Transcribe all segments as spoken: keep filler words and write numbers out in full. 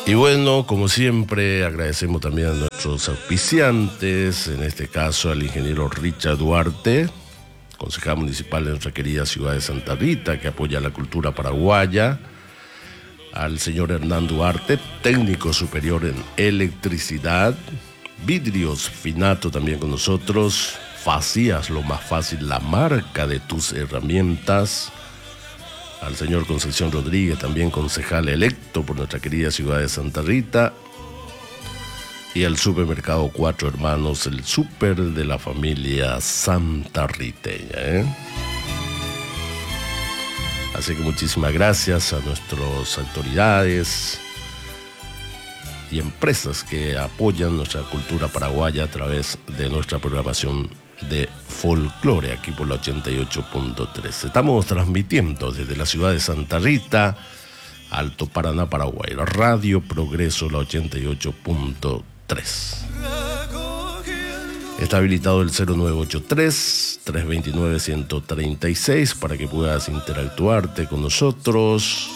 Y bueno, como siempre, agradecemos también a nuestros auspiciantes, en este caso al ingeniero Richard Duarte, concejal municipal de nuestra querida ciudad de Santa Rita, que apoya la cultura paraguaya, al señor Hernán Duarte, técnico superior en electricidad, Vidrios Finato también con nosotros, Facías, lo más fácil, la marca de tus herramientas, al señor Concepción Rodríguez, también concejal electo por nuestra querida ciudad de Santa Rita, y al supermercado Cuatro Hermanos, el súper de la familia santarriteña, ¿eh? Así que muchísimas gracias a nuestras autoridades y empresas que apoyan nuestra cultura paraguaya a través de nuestra programación de folclore aquí por la ochenta y ocho punto tres. Estamos transmitiendo desde la ciudad de Santa Rita, Alto Paraná, Paraguay, Radio Progreso, la ochenta y ocho punto tres. Está habilitado el cero nueve ocho tres, tres dos nueve, uno tres seis para que puedas interactuarte con nosotros.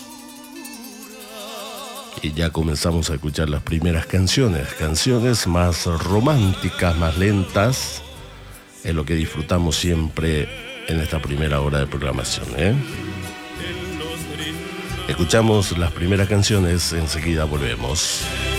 Y ya comenzamos a escuchar las primeras canciones, canciones más románticas, más lentas, es lo que disfrutamos siempre en esta primera hora de programación, ¿eh? Escuchamos las primeras canciones, enseguida volvemos.